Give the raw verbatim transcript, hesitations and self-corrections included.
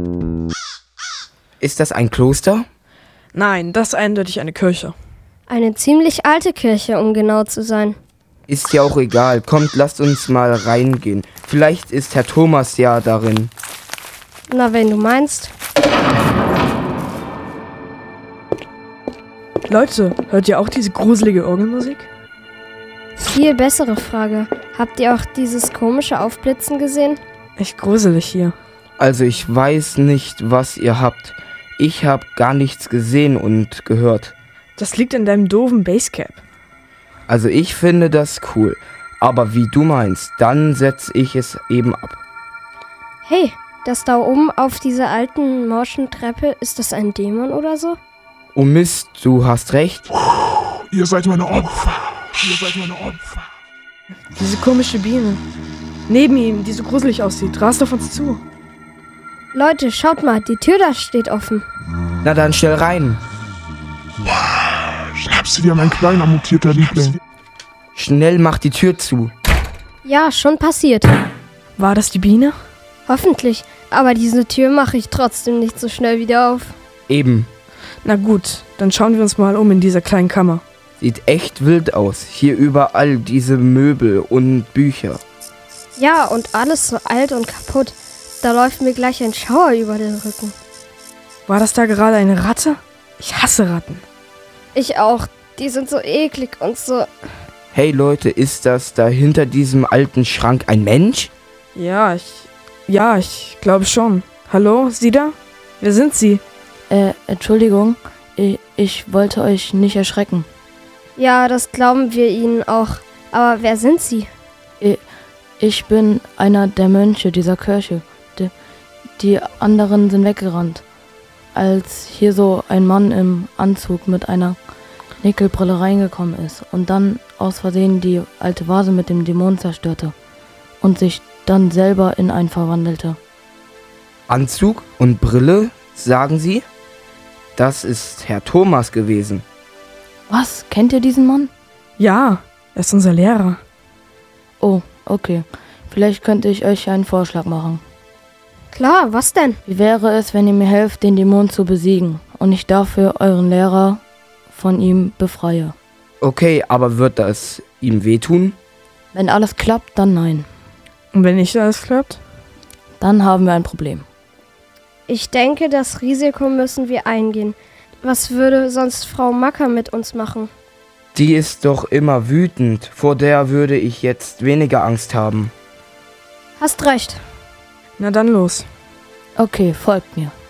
Ist das ein Kloster? Nein, das ist eindeutig eine Kirche. Eine ziemlich alte Kirche, um genau zu sein. Ist ja auch egal. Kommt, lasst uns mal reingehen. Vielleicht ist Herr Thomas ja darin. Na, wenn du meinst. Leute, hört ihr auch diese gruselige Orgelmusik? Viel bessere Frage. Habt ihr auch dieses komische Aufblitzen gesehen? Echt gruselig hier. Also ich weiß nicht, was ihr habt. Ich habe gar nichts gesehen und gehört. Das liegt in deinem doofen Basecap. Also ich finde das cool. Aber wie du meinst, dann setze ich es eben ab. Hey, das da oben auf dieser alten morschen Treppe, ist das ein Dämon oder so? Oh Mist, du hast recht. Ihr seid meine Opfer. Ihr seid meine Opfer. Diese komische Biene. Neben ihm, die so gruselig aussieht, rast auf uns zu. Leute, schaut mal, die Tür da steht offen. Na dann schnell rein. Schnappst du dir, mein kleiner mutierter Liebling. Schnell mach die Tür zu. Ja, schon passiert. War das die Biene? Hoffentlich. Aber diese Tür mache ich trotzdem nicht so schnell wieder auf. Eben. Na gut, dann schauen wir uns mal um in dieser kleinen Kammer. Sieht echt wild aus. Hier überall diese Möbel und Bücher. Ja, und alles so alt und kaputt. Da läuft mir gleich ein Schauer über den Rücken. War das da gerade eine Ratte? Ich hasse Ratten. Ich auch. Die sind so eklig und so... Hey Leute, ist das da hinter diesem alten Schrank ein Mensch? Ja, ich... Ja, ich glaube schon. Hallo, Sie da? Wer sind Sie? Äh, Entschuldigung, ich, ich wollte euch nicht erschrecken. Ja, das glauben wir Ihnen auch. Aber wer sind Sie? Ich, ich bin einer der Mönche dieser Kirche. Die, die anderen sind weggerannt, als hier so ein Mann im Anzug mit einer Nickelbrille reingekommen ist und dann aus Versehen die alte Vase mit dem Dämon zerstörte und sich dann selber in einen verwandelte. Anzug und Brille, sagen Sie? Das ist Herr Thomas gewesen. Was? Kennt ihr diesen Mann? Ja, er ist unser Lehrer. Oh, okay. Vielleicht könnte ich euch einen Vorschlag machen. Klar, was denn? Wie wäre es, wenn ihr mir helft, den Dämon zu besiegen und ich dafür euren Lehrer von ihm befreie? Okay, aber wird das ihm wehtun? Wenn alles klappt, dann nein. Und wenn nicht alles klappt? Dann haben wir ein Problem. Ich denke, das Risiko müssen wir eingehen. Was würde sonst Frau Macker mit uns machen? Die ist doch immer wütend. Vor der würde ich jetzt weniger Angst haben. Hast recht. Na dann los. Okay, folgt mir.